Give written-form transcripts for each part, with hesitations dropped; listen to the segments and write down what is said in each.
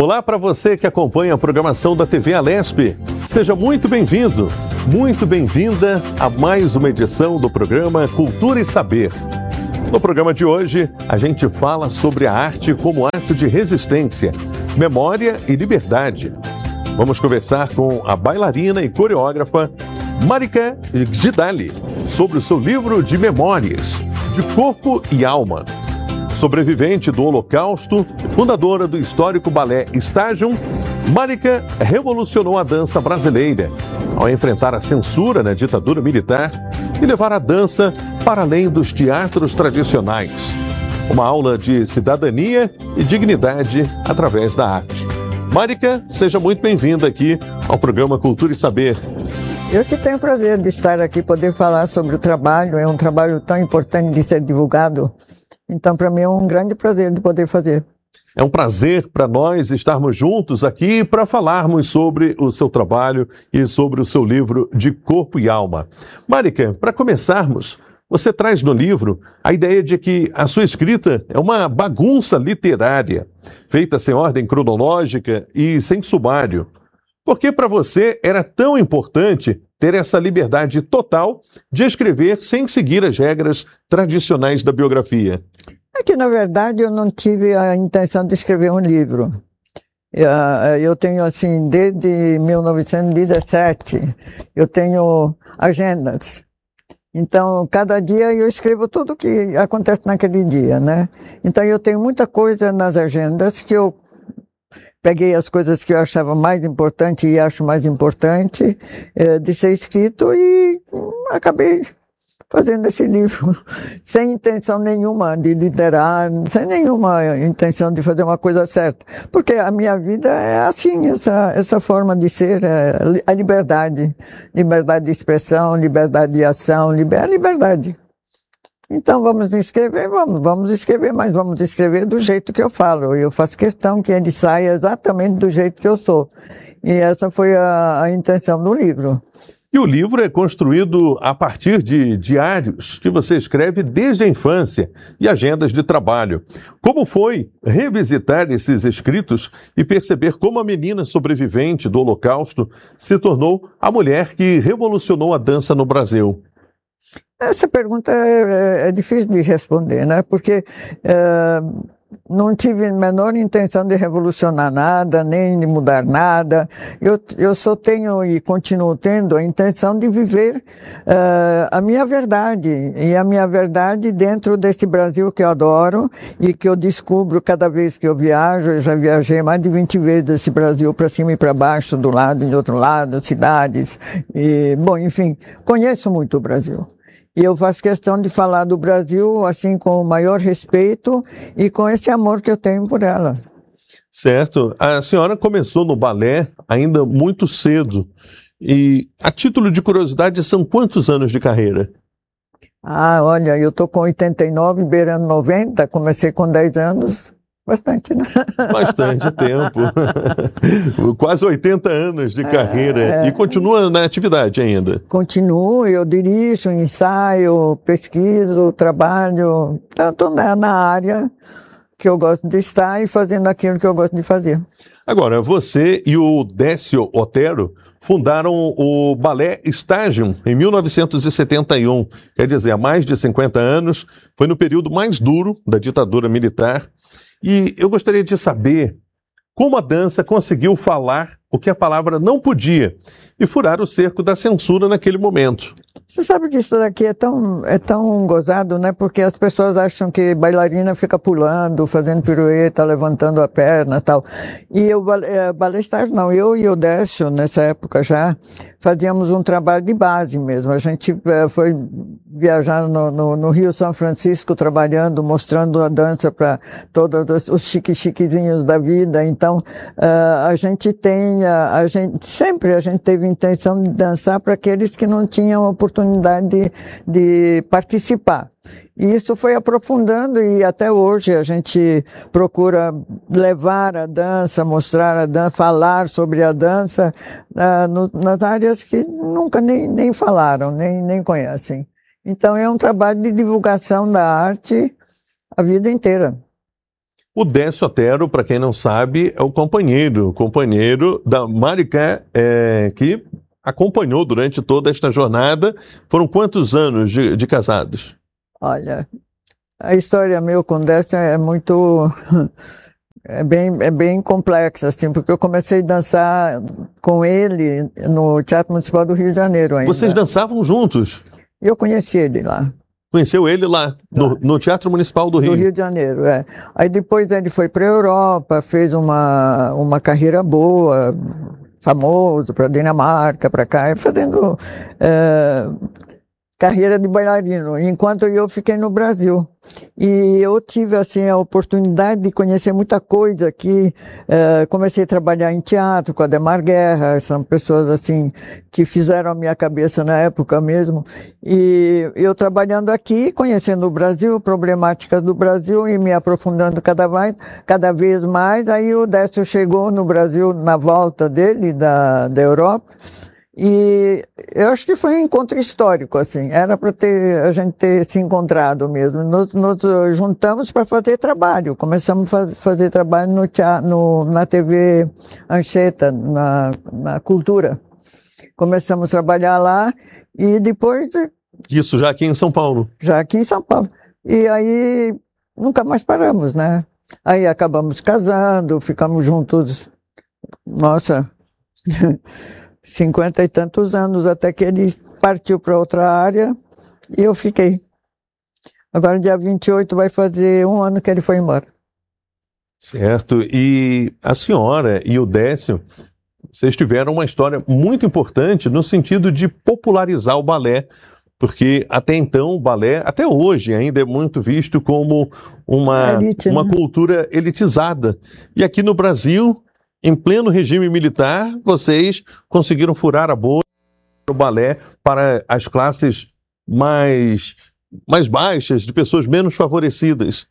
Olá para você que acompanha a programação da TV Alesp. Seja muito bem-vindo, muito bem-vinda a mais uma edição do programa Cultura e Saber. No programa de hoje, a gente fala sobre a arte como ato de resistência, memória e liberdade. Vamos conversar com a bailarina e coreógrafa Marika Gidali sobre o seu livro de memórias, de corpo e alma. Sobrevivente do Holocausto, fundadora do histórico balé Stadium, Marika revolucionou a dança brasileira ao enfrentar a censura na ditadura militar e levar a dança para além dos teatros tradicionais. Uma aula de cidadania e dignidade através da arte. Marika, seja muito bem-vinda aqui ao programa Cultura e Saber. Eu que tenho o prazer de estar aqui, poder falar sobre o trabalho. É um trabalho tão importante de ser divulgado. Então, para mim, é um grande prazer de poder fazer. É um prazer para nós estarmos juntos aqui para falarmos sobre o seu trabalho e sobre o seu livro de corpo e alma. Marika, para começarmos, você traz no livro a ideia de que a sua escrita é uma bagunça literária, feita sem ordem cronológica e sem sumário. Por que para você era tão importante ter essa liberdade total de escrever sem seguir as regras tradicionais da biografia? É que, na verdade, eu não tive a intenção de escrever um livro. Eu tenho, assim, desde 1917, eu tenho agendas. Então, cada dia eu escrevo tudo o que acontece naquele dia, né? Então, eu tenho muita coisa nas agendas que eu peguei as coisas que eu achava mais importante e acho mais importante de ser escrito e acabei fazendo esse livro sem intenção nenhuma de liderar, sem nenhuma intenção de fazer uma coisa certa. Porque a minha vida é assim, essa forma de ser, a liberdade. Liberdade de expressão, liberdade de ação, liberdade. Então vamos escrever, vamos escrever, mas vamos escrever do jeito que eu falo. Eu faço questão que ele saia exatamente do jeito que eu sou. E essa foi a intenção do livro. E o livro é construído a partir de diários que você escreve desde a infância e agendas de trabalho. Como foi revisitar esses escritos e perceber como a menina sobrevivente do Holocausto se tornou a mulher que revolucionou a dança no Brasil? Essa pergunta é difícil de responder, né? Porque não tive a menor intenção de revolucionar nada, nem de mudar nada. Eu só tenho e continuo tendo a intenção de viver a minha verdade. E a minha verdade dentro desse Brasil que eu adoro e que eu descubro cada vez que eu viajo. Eu já viajei mais de 20 vezes desse Brasil para cima e para baixo, do lado e do outro lado, cidades. E, bom, enfim, conheço muito o Brasil. E eu faço questão de falar do Brasil assim com o maior respeito e com esse amor que eu tenho por ela. Certo. A senhora começou no balé ainda muito cedo. E, a título de curiosidade, são quantos anos de carreira? Ah, olha, eu estou com 89, beirando 90, comecei com 10 anos. Bastante, né? Bastante tempo. Quase 80 anos de carreira. E continua na atividade ainda? Continuo, eu dirijo, ensaio, pesquiso, trabalho. Estou na área que eu gosto de estar e fazendo aquilo que eu gosto de fazer. Agora, você e o Décio Otero fundaram o Balé Stadium em 1971. Quer dizer, há mais de 50 anos. Foi no período mais duro da ditadura militar. E eu gostaria de saber como a dança conseguiu falar o que a palavra não podia e furar o cerco da censura naquele momento. Você sabe que isso daqui é tão gozado, né? Porque as pessoas acham que bailarina fica pulando, fazendo pirueta, levantando a perna e tal. E o balé estágio não, eu e o Décio, nessa época já, fazíamos um trabalho de base mesmo. A gente foi viajar no Rio São Francisco, trabalhando, mostrando a dança para todos os chiquezinhos da vida. Então, a gente sempre teve intenção de dançar para aqueles que não tinham oportunidade de participar. E isso foi aprofundando e até hoje a gente procura levar a dança, mostrar a dança, falar sobre a dança nas áreas que nunca nem falaram, nem conhecem. Então é um trabalho de divulgação da arte a vida inteira. O Décio Otero, para quem não sabe, é o companheiro da Maricá, que acompanhou durante toda esta jornada. Foram quantos anos de casados? Olha, a história meu com o Décio é muito... É bem complexa, assim, porque eu comecei a dançar com ele no Teatro Municipal do Rio de Janeiro ainda. Vocês dançavam juntos? Eu conheci ele lá. Conheceu ele lá, no Teatro Municipal do Rio? Do Rio de Janeiro, é. Aí depois ele foi para a Europa, fez uma carreira boa, famoso, para a Dinamarca, para cá, fazendo carreira de bailarino, enquanto eu fiquei no Brasil. E eu tive, assim, a oportunidade de conhecer muita coisa aqui. Comecei a trabalhar em teatro com a Ademar Guerra, são pessoas, assim, que fizeram a minha cabeça na época mesmo. E eu trabalhando aqui, conhecendo o Brasil, problemáticas do Brasil e me aprofundando cada vez mais. Aí o Décio chegou no Brasil na volta dele, da Europa. E eu acho que foi um encontro histórico, assim, era para a gente ter se encontrado mesmo. Nos juntamos para fazer trabalho, começamos a fazer trabalho na TV Anchieta, na Cultura. Começamos a trabalhar lá e depois... Isso já aqui em São Paulo? Já aqui em São Paulo. E aí nunca mais paramos, né? Aí acabamos casando, ficamos juntos, nossa... 50 e tantos anos, até que ele partiu para outra área e eu fiquei. Agora, dia 28, vai fazer 1 ano que ele foi embora. Certo. E a senhora e o Décio, vocês tiveram uma história muito importante no sentido de popularizar o balé, porque até então o balé, até hoje, ainda é muito visto como uma cultura elitizada. E aqui no Brasil... Em pleno regime militar, vocês conseguiram furar a bolha do balé para as classes mais baixas, de pessoas menos favorecidas.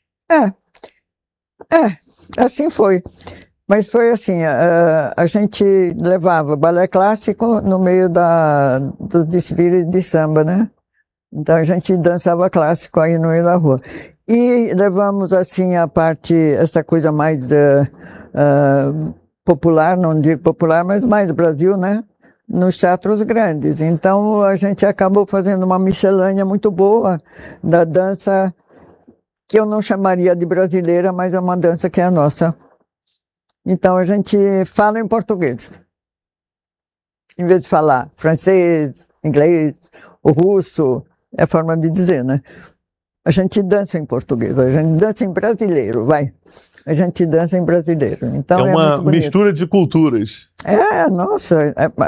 Assim foi. Mas foi assim, a gente levava balé clássico no meio dos desfiles de samba, né? Então a gente dançava clássico aí no meio da rua. E levamos assim a parte, essa coisa mais... popular, não digo popular, mas mais Brasil, né? Nos teatros grandes. Então a gente acabou fazendo uma miscelânea muito boa da dança, que eu não chamaria de brasileira, mas é uma dança que é a nossa. Então a gente fala em português, em vez de falar francês, inglês, ou russo, é a forma de dizer, né? A gente dança em português, a gente dança em brasileiro, vai. A gente dança em brasileiro. Então é uma mistura de culturas. Nossa,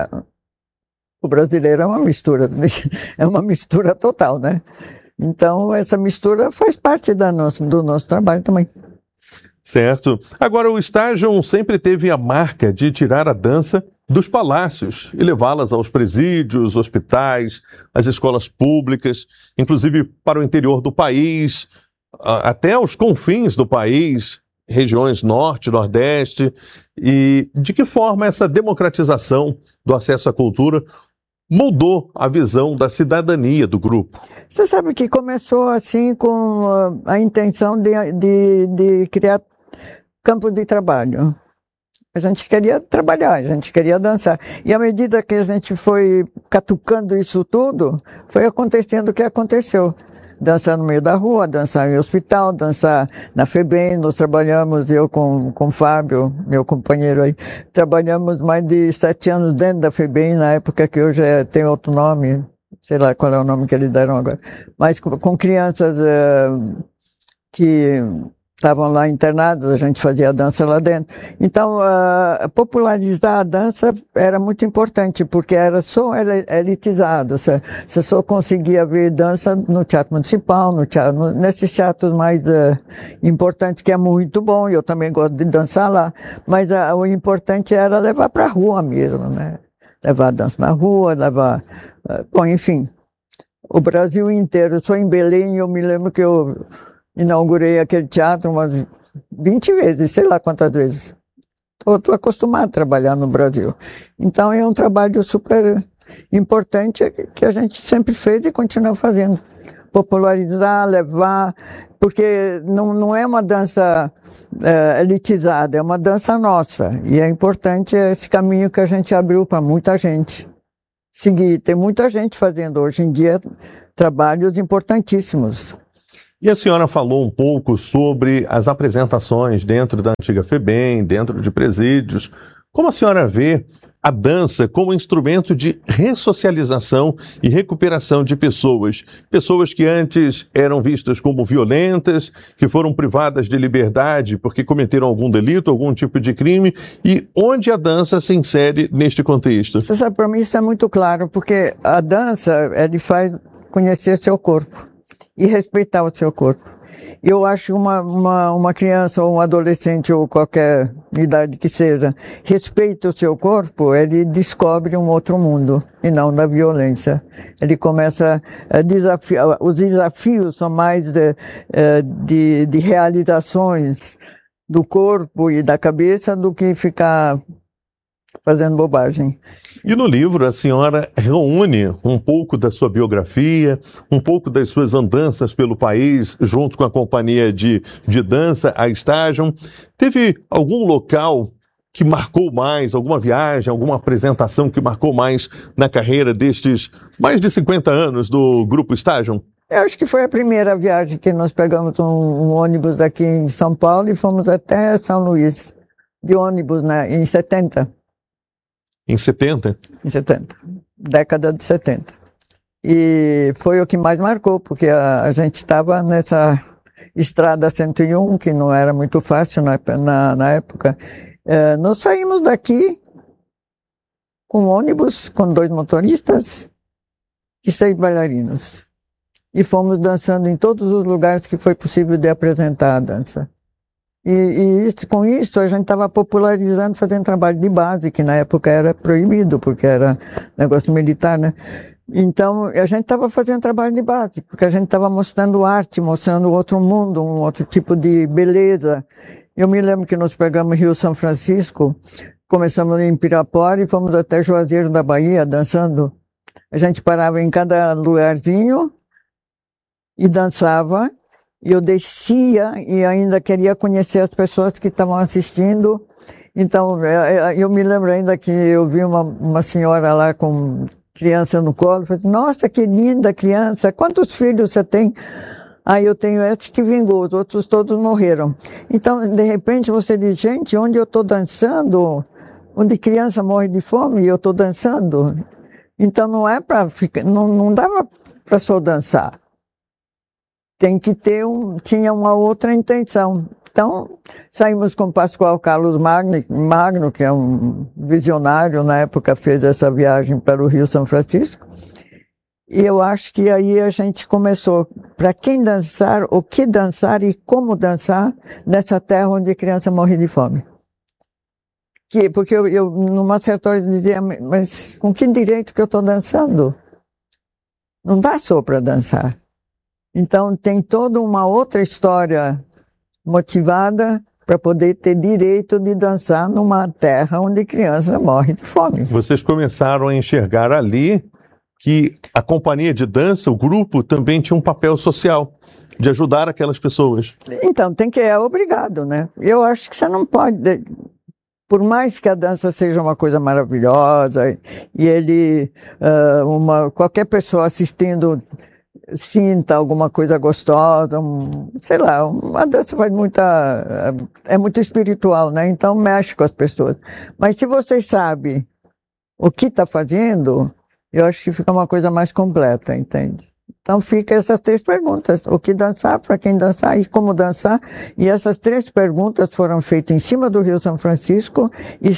o brasileiro é uma mistura total, né? Então essa mistura faz parte do nosso trabalho também. Certo. Agora, o Stadium sempre teve a marca de tirar a dança dos palácios e levá-las aos presídios, hospitais, às escolas públicas, inclusive para o interior do país, até aos confins do país, regiões norte, nordeste. E de que forma essa democratização do acesso à cultura mudou a visão da cidadania do grupo? Você sabe que começou assim com a intenção de criar campos de trabalho. A gente queria trabalhar, a gente queria dançar. E à medida que a gente foi catucando isso tudo, foi acontecendo o que aconteceu. Dançar no meio da rua, dançar em hospital, dançar na FEBEM. Nós trabalhamos, eu com o Fábio, meu companheiro aí, trabalhamos mais de 7 anos dentro da FEBEM, na época que hoje tem outro nome, sei lá qual é o nome que eles deram agora, mas com crianças que estavam lá internados, a gente fazia a dança lá dentro. Então, popularizar a dança era muito importante, porque era só elitizado. Você só conseguia ver dança no Teatro Municipal, nesses teatros mais importantes, que é muito bom, eu também gosto de dançar lá, mas o importante era levar para a rua mesmo, né? Levar a dança na rua, bom, enfim, o Brasil inteiro. Só em Belém, eu me lembro que eu inaugurei aquele teatro umas 20 vezes, sei lá quantas vezes. Estou acostumado a trabalhar no Brasil. Então é um trabalho super importante que a gente sempre fez e continua fazendo. popularizar, levar, porque não é uma dança elitizada, é uma dança nossa. E é importante esse caminho que a gente abriu para muita gente seguir. Tem muita gente fazendo hoje em dia trabalhos importantíssimos. E a senhora falou um pouco sobre as apresentações dentro da antiga FEBEM, dentro de presídios. Como a senhora vê a dança como instrumento de ressocialização e recuperação de pessoas? Pessoas que antes eram vistas como violentas, que foram privadas de liberdade porque cometeram algum delito, algum tipo de crime, e onde a dança se insere neste contexto? Você sabe, para mim isso é muito claro, porque a dança, ele faz conhecer seu corpo e respeitar o seu corpo. Eu acho que uma criança ou um adolescente ou qualquer idade que seja, respeita o seu corpo, ele descobre um outro mundo e não da violência. Ele começa a desafiar, os desafios são mais de realizações do corpo e da cabeça do que ficar fazendo bobagem. E no livro a senhora reúne um pouco da sua biografia, um pouco das suas andanças pelo país, junto com a companhia de dança, a Estágio. Teve algum local que marcou mais, alguma viagem, alguma apresentação que marcou mais na carreira destes mais de 50 anos do Grupo Estágio? Eu acho que foi a primeira viagem que nós pegamos um ônibus aqui em São Paulo e fomos até São Luís, de ônibus, né, em 70. Em 70? Em 70, década de 70. E foi o que mais marcou, porque a gente estava nessa estrada 101, que não era muito fácil na época. Nós saímos daqui com um ônibus, com 2 motoristas e 6 bailarinos. E fomos dançando em todos os lugares que foi possível de apresentar a dança. Com isso a gente estava popularizando, fazendo trabalho de base, que na época era proibido, porque era negócio militar, né? Então a gente estava fazendo trabalho de base, porque a gente estava mostrando arte, mostrando outro mundo, um outro tipo de beleza. Eu me lembro que nós pegamos Rio São Francisco, começamos em Pirapora e fomos até Juazeiro da Bahia dançando. A gente parava em cada lugarzinho e dançava. Eu descia e ainda queria conhecer as pessoas que estavam assistindo. Então, eu me lembro ainda que eu vi uma senhora lá com criança no colo. Falei, nossa, que linda criança, quantos filhos você tem? Aí eu tenho esse que vingou, os outros todos morreram. Então, de repente, você diz, gente, onde eu estou dançando, onde criança morre de fome e eu estou dançando. Então, não é para ficar, não dava para só dançar. Tem que ter tinha uma outra intenção. Então, saímos com Pascoal Carlos Magno, que é um visionário, na época fez essa viagem para o Rio São Francisco. E eu acho que aí a gente começou, para quem dançar, o que dançar e como dançar nessa terra onde a criança morre de fome. Porque eu numa certa hora dizia, mas com que direito que eu estou dançando? Não dá só para dançar. Então, tem toda uma outra história motivada para poder ter direito de dançar numa terra onde criança morre de fome. Vocês começaram a enxergar ali que a companhia de dança, o grupo, também tinha um papel social, de ajudar aquelas pessoas. Então, é obrigado, né? Eu acho que você não pode... Por mais que a dança seja uma coisa maravilhosa e qualquer pessoa assistindo sinta alguma coisa gostosa, sei lá, a dança faz é muito espiritual, né? Então mexe com as pessoas. Mas se você sabe o que está fazendo, eu acho que fica uma coisa mais completa, entende? Então fica essas 3 perguntas, o que dançar, para quem dançar e como dançar. E essas 3 perguntas foram feitas em cima do Rio São Francisco e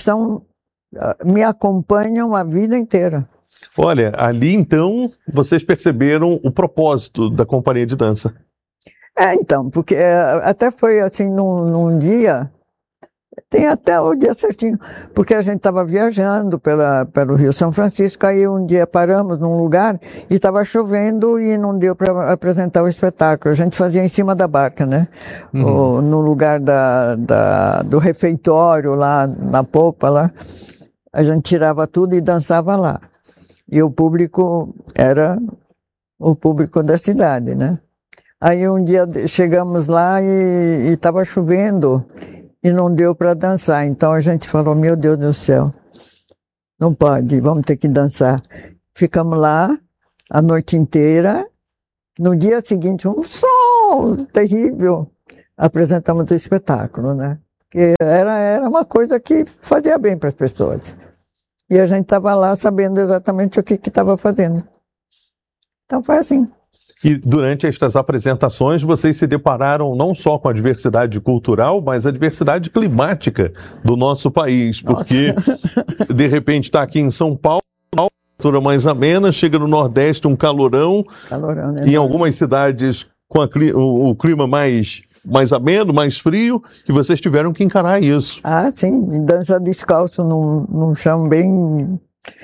me acompanham a vida inteira. Olha, ali então vocês perceberam o propósito da companhia de dança. Então, porque até foi assim num dia, tem até o dia certinho, porque a gente estava viajando pelo Rio São Francisco, aí um dia paramos num lugar e estava chovendo e não deu para apresentar o espetáculo. A gente fazia em cima da barca, né? No lugar do refeitório lá na popa lá, a gente tirava tudo e dançava lá. E o público era o público da cidade, né? Aí um dia chegamos lá e estava chovendo e não deu para dançar. Então a gente falou, meu Deus do céu, não pode, vamos ter que dançar. Ficamos lá a noite inteira. No dia seguinte, um sol terrível. Apresentamos o espetáculo, né? Que era uma coisa que fazia bem para as pessoas. E a gente estava lá sabendo exatamente o que estava fazendo. Então foi assim. E durante estas apresentações, vocês se depararam não só com a diversidade cultural, mas a diversidade climática do nosso país. Porque, de repente, está aqui em São Paulo, uma temperatura mais amena, chega no Nordeste um calorão, Né? Em algumas cidades com o clima mais ameno, mais frio, e vocês tiveram que encarar isso. Ah, sim, dança descalço num chão bem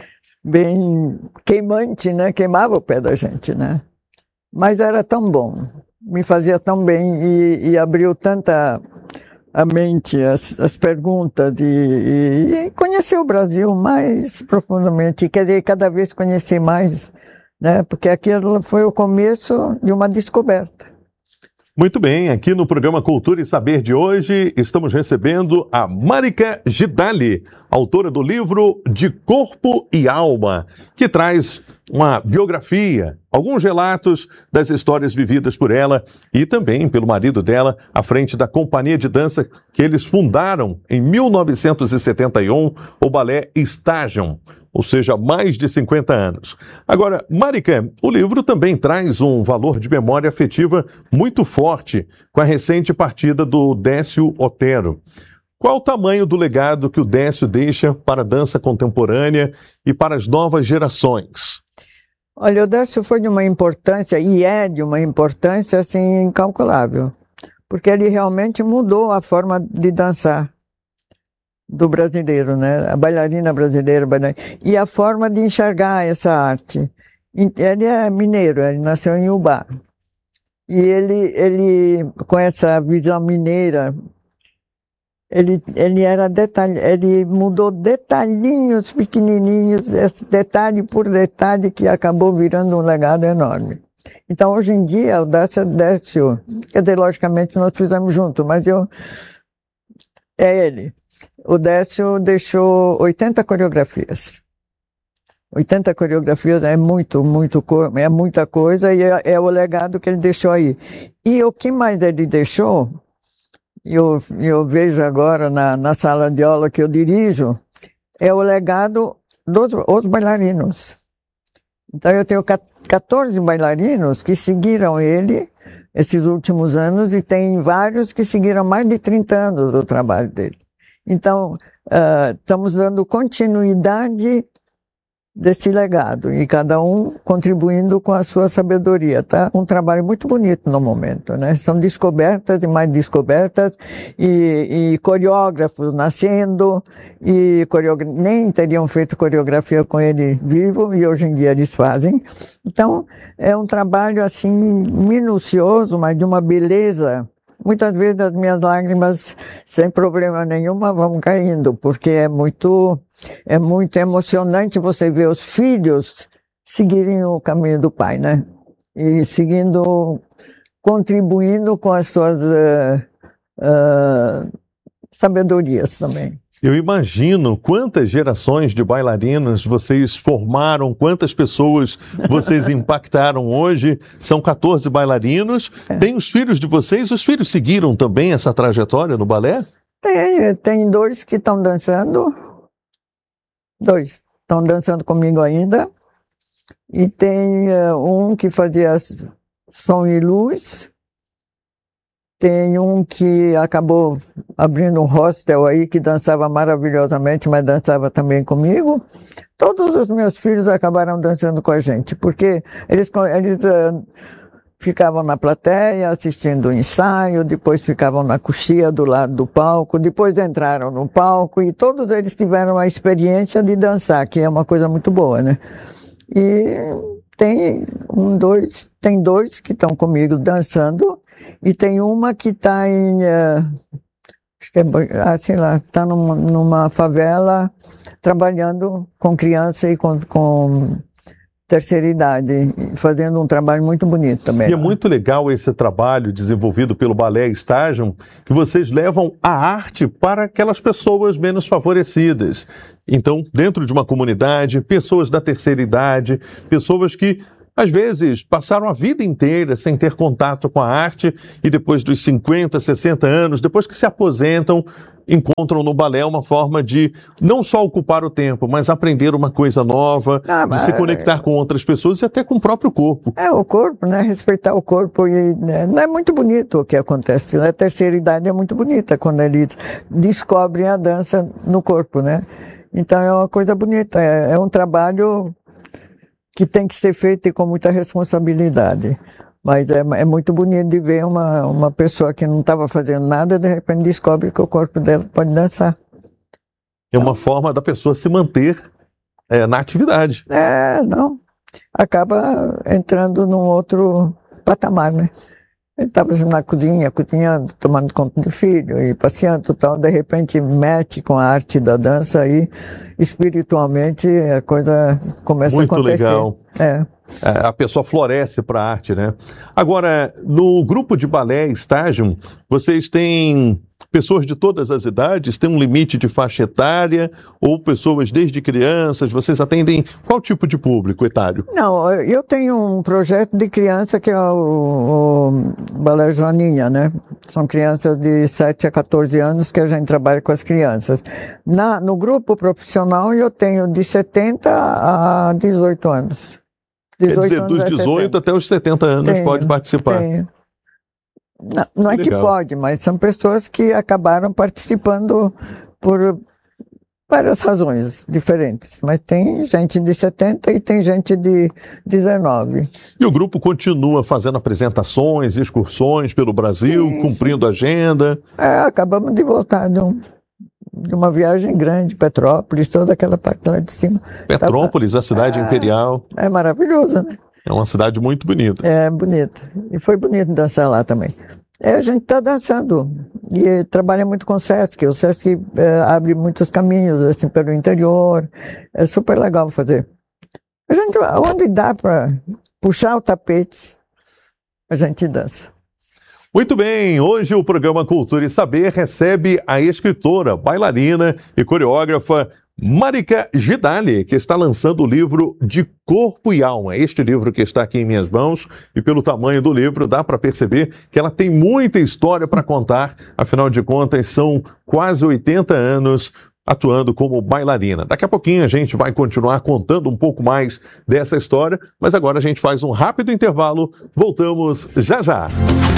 queimante, né? Queimava o pé da gente, né? Mas era tão bom, me fazia tão bem e abriu tanta a mente, as perguntas e conhecer o Brasil mais profundamente, e querer cada vez conhecer mais, né? Porque aquilo foi o começo de uma descoberta. Muito bem, aqui no programa Cultura e Saber de hoje, estamos recebendo a Marica Gidali, autora do livro De Corpo e Alma, que traz uma biografia, alguns relatos das histórias vividas por ela e também pelo marido dela, à frente da companhia de dança que eles fundaram em 1971, o Balé Estágio, ou seja, mais de 50 anos. Agora, Marica, o livro também traz um valor de memória afetiva muito forte com a recente partida do Décio Otero. Qual o tamanho do legado que o Décio deixa para a dança contemporânea e para as novas gerações? Olha, o Décio foi de uma importância, e é de uma importância assim incalculável, porque ele realmente mudou a forma de dançar do brasileiro, né? A bailarina brasileira, e a forma de enxergar essa arte. Ele é mineiro, ele nasceu em Ubá. E ele com essa visão mineira, ele mudou detalhinhos pequenininhos, detalhe por detalhe, que acabou virando um legado enorme. Então, hoje em dia, o Décio, quer dizer, logicamente nós fizemos junto, mas é ele. O Décio deixou 80 coreografias. 80 coreografias é é muita coisa, e é o legado que ele deixou aí. E o que mais ele deixou, eu vejo agora na sala de aula que eu dirijo, é o legado dos bailarinos. Então eu tenho 14 bailarinos que seguiram ele esses últimos anos, e tem vários que seguiram mais de 30 anos do trabalho dele. Então, estamos dando continuidade desse legado, e cada um contribuindo com a sua sabedoria, tá? Um trabalho muito bonito no momento, né? São descobertas e mais descobertas, e coreógrafos nascendo, e nem teriam feito coreografia com ele vivo, e hoje em dia eles fazem. Então, é um trabalho assim minucioso, mas de uma beleza. Muitas vezes as minhas lágrimas, sem problema nenhum, vão caindo, porque é muito emocionante você ver os filhos seguirem o caminho do pai, né? E contribuindo com as suas sabedorias também. Eu imagino quantas gerações de bailarinas vocês formaram, quantas pessoas vocês impactaram hoje. São 14 bailarinos. Tem os filhos de vocês? Os filhos seguiram também essa trajetória no balé? Tem 2 que estão dançando. 2 estão dançando comigo ainda. E tem um que fazia som e luz. Tem um que acabou abrindo um hostel aí, que dançava maravilhosamente, mas dançava também comigo. Todos os meus filhos acabaram dançando com a gente, porque eles ficavam na plateia assistindo o ensaio, depois ficavam na coxia do lado do palco, depois entraram no palco, e todos eles tiveram a experiência de dançar, que é uma coisa muito boa, né? E tem 2 que estão comigo dançando, e tem uma que está sei lá, está numa favela trabalhando com criança e com terceira idade, fazendo um trabalho muito bonito também. E é muito legal esse trabalho desenvolvido pelo Balé Estágio, que vocês levam a arte para aquelas pessoas menos favorecidas. Então, dentro de uma comunidade, pessoas da terceira idade, pessoas que às vezes passaram a vida inteira sem ter contato com a arte e depois dos 50, 60 anos, depois que se aposentam, encontram no balé uma forma de não só ocupar o tempo, mas aprender uma coisa nova, de se conectar com outras pessoas e até com o próprio corpo. O corpo, né? Respeitar o corpo. E, né? Não é muito bonito o que acontece. A terceira idade é muito bonita quando eles descobrem a dança no corpo, né? Então é uma coisa bonita, é um trabalho que tem que ser feito com muita responsabilidade. Mas é muito bonito de ver uma pessoa que não estava fazendo nada, de repente descobre que o corpo dela pode dançar. É uma forma da pessoa se manter na atividade. Não. Acaba entrando num outro patamar, né? Ele estava na cozinha, cozinhando, tomando conta do filho e passeando e tal. De repente mete com a arte da dança e espiritualmente a coisa começa a acontecer. Muito legal. A pessoa floresce para a arte, né? Agora, no grupo de balé Estágio, vocês têm pessoas de todas as idades? Tem um limite de faixa etária? Ou pessoas desde crianças? Vocês atendem qual tipo de público etário? Não, eu tenho um projeto de criança que é o Balé Joaninha, né? São crianças de 7 a 14 anos que a gente trabalha com as crianças. No grupo profissional eu tenho de 70 a 18 anos. Quer dizer, dos 18 até os 70 anos pode participar. Tenho. Não é que pode, mas são pessoas que acabaram participando por várias razões diferentes. Mas tem gente de 70 e tem gente de 19. E o grupo continua fazendo apresentações, excursões pelo Brasil, cumprindo a agenda? Acabamos de voltar de uma viagem grande, Petrópolis, toda aquela parte lá de cima. Petrópolis, a cidade imperial. É maravilhosa, né? É uma cidade muito bonita. É bonita. E foi bonito dançar lá também. A gente está dançando e trabalha muito com o Sesc. O Sesc abre muitos caminhos assim pelo interior. É super legal fazer. A gente, onde dá para puxar o tapete, a gente dança. Muito bem, hoje o programa Cultura e Saber recebe a escritora, bailarina e coreógrafa Marika Gidali, que está lançando o livro De Corpo e Alma. Este livro que está aqui em minhas mãos, e pelo tamanho do livro dá para perceber que ela tem muita história para contar, afinal de contas são quase 80 anos atuando como bailarina. Daqui a pouquinho a gente vai continuar contando um pouco mais dessa história, mas agora a gente faz um rápido intervalo, voltamos já já.